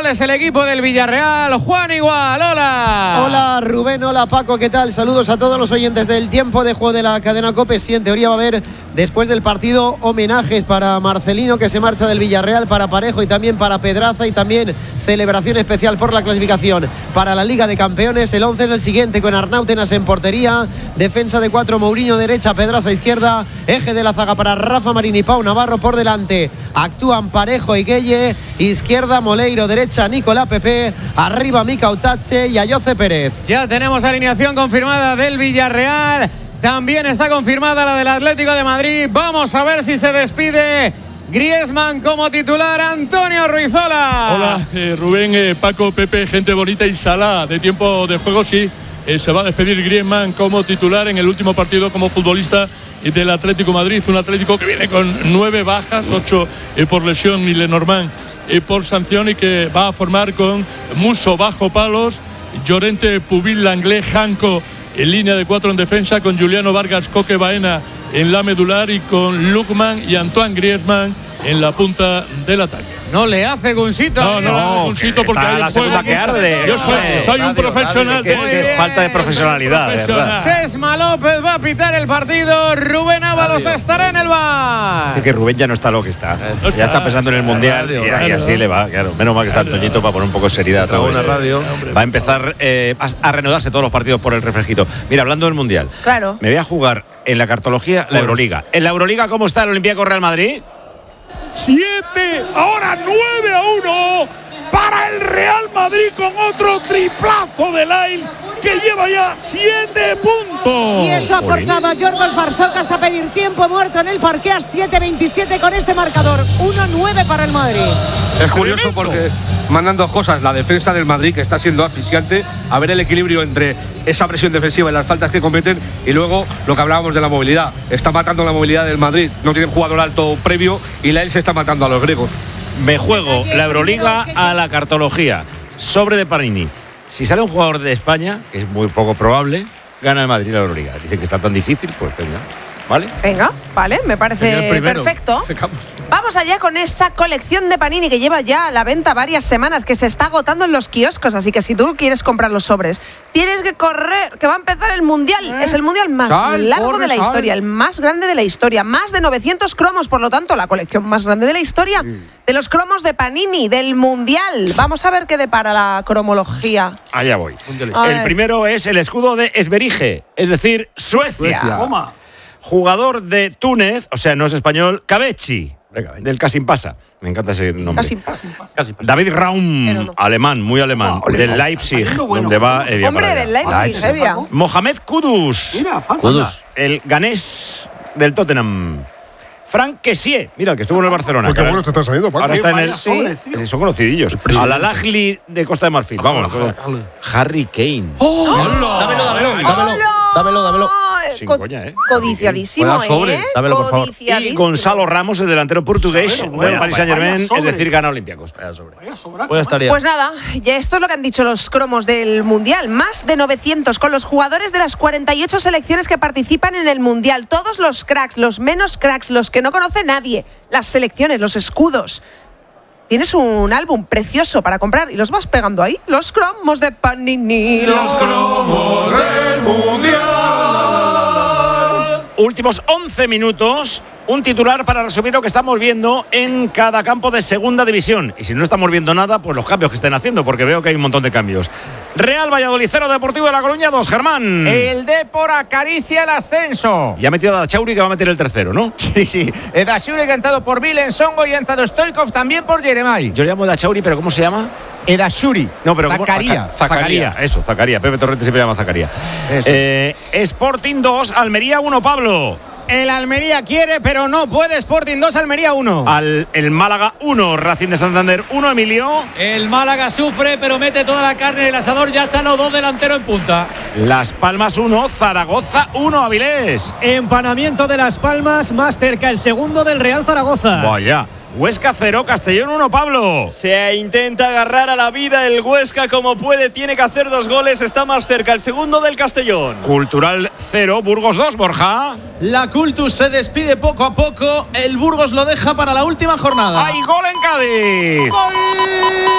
goles el equipo del Villarreal. Juan Igual, hola. Hola Rubén, hola Paco, ¿qué tal? Saludos a todos los oyentes del tiempo de juego de la cadena COPE. Sí, en teoría va a haber, después del partido, homenajes para Marcelino, que se marcha del Villarreal, para Parejo y también para Pedraza, y también celebración especial por la clasificación para la Liga de Campeones. El 11 es el siguiente, con Arnautenas en portería, defensa de 4, Mourinho derecha, Pedraza izquierda, eje de la zaga para Rafa Marín y Pau Navarro por delante. Actúan Parejo y Gueye, izquierda Moleiro, derecha Nicolás Pepe, arriba Mika Utache y Ayoce Pérez. Ya tenemos alineación confirmada del Villarreal. También está confirmada la del Atlético de Madrid. Vamos a ver si se despide Griezmann como titular. Antonio Ruizola. Hola, Rubén, Paco, Pepe, gente bonita y Salah de tiempo de juego, sí. Se va a despedir Griezmann como titular en el último partido como futbolista del Atlético de Madrid. Un Atlético que viene con 9 bajas, 8 por lesión y Lenormand por sanción, y que va a formar con Musso bajo palos, Llorente, Pubil, Langlais, Janko en línea de 4 en defensa, con Juliano Vargas, Coque, Baena en la medular, y con Lukman y Antoine Griezmann en la punta del ataque. No le hace Gunsito. No, Gunsito, porque hay la segunda que arde. Yo soy un profesional. Es falta de profesionalidad, ¿verdad? Sesma López va a pitar el partido. Rubén Ábalos estará en el bar. Es que Rubén ya no está lo que está. Ya está pensando en el Mundial y así le va. Claro, menos mal que está Antoñito para poner un poco de seriedad a todo esto. Va a empezar a reanudarse todos los partidos por el refresquito. Mira, hablando del Mundial. Claro. Me voy a jugar en la cartología la Euroliga. ¿En la Euroliga cómo está el Olympiacos Real Madrid? 7, ahora 9-1 para el Real Madrid, con otro triplazo de Lyle, que lleva ya 7 puntos. Y eso ha forzado a Yorgos Barsocas a pedir tiempo muerto en el parqué a 7:27 con ese marcador. 1-9 para el Madrid. Es curioso porque mandan dos cosas: la defensa del Madrid, que está siendo asfixiante, a ver el equilibrio entre esa presión defensiva y las faltas que cometen, y luego lo que hablábamos de la movilidad. Está matando la movilidad del Madrid, no tiene jugador alto previo, y la él se está matando a los griegos. Me juego la Euroliga a la cartología. Sobre de Panini. Si sale un jugador de España, que es muy poco probable, gana el Madrid la Euroliga. Dicen que está tan difícil, pues venga. ¿Vale? Venga, vale, me parece perfecto. Vamos allá con esta colección de Panini que lleva ya a la venta varias semanas, que se está agotando en los kioscos, así que si tú quieres comprar los sobres, tienes que correr, que va a empezar el Mundial. Es el Mundial más largo de la historia, el más grande de la historia, más de 900 cromos, por lo tanto, la colección más grande de la historia de los cromos de Panini del Mundial. Vamos a ver qué depara la cromología. Allá voy. El primero es el escudo de Esberige, es decir, Suecia. Jugador de Túnez, o sea, no es español, Cabechi, del Kasimpasa. Me encanta ese nombre. David Raum, alemán, muy alemán, del Leipzig, donde va Evia. Hombre, del Leipzig, Evia. Mohamed Kudus, el ganés del Tottenham. Frank Kessié, mira, el que estuvo en el Barcelona. Porque bueno te está saliendo, Paco. Ahora está en el... Sí, son conocidillos. Al Al-Ahly de Costa de Marfil. Vamos. Harry Kane. Dámelo. Sin coña, Codiciadísimo, Dámelo, por favor. Y Gonzalo Ramos, el delantero portugués del Paris Saint-Germain, es decir, gana Olympiacos. Pues nada, ya esto es lo que han dicho los cromos del Mundial. Más de 900 con los jugadores de las 48 selecciones que participan en el Mundial. Todos los cracks, los menos cracks, los que no conoce nadie. Las selecciones, los escudos. Tienes un álbum precioso para comprar y los vas pegando ahí. Los cromos de Panini. Los cromos del Mundial. Últimos 11 minutos. Un titular para resumir lo que estamos viendo en cada campo de segunda división. Y si no estamos viendo nada, pues los cambios que estén haciendo, porque veo que hay un montón de cambios. Real Valladolid 0, Deportivo de La Coruña 2, Germán. El Depor acaricia el ascenso. Y ha metido a Dachauri, que va a meter el tercero, ¿no? Sí. Dachauri que ha entrado por Vilen Songo y ha entrado Stoikov también por Yeremay. Yo le llamo Dachauri, pero ¿cómo se llama? Edashuri. No, pero Zacaría. Zacaría. Pepe Torrente siempre llama Zacaría. Sporting 2, Almería 1, Pablo. El Almería quiere, pero no puede. Sporting 2, Almería 1. El Málaga 1, Racing de Santander 1, Emilio. El Málaga sufre, pero mete toda la carne en el asador. Ya están los dos delanteros en punta. Las Palmas 1, Zaragoza 1, Avilés. Empanamiento de Las Palmas, más cerca el segundo del Real Zaragoza. Vaya. Huesca 0, Castellón 1, Pablo. Se intenta agarrar a la vida el Huesca como puede, tiene que hacer 2 goles, está más cerca el segundo del Castellón. Cultural 0, Burgos 2, Borja. La Cultus se despide poco a poco, el Burgos lo deja para la última jornada. ¡Hay gol en Cádiz! ¡Gol!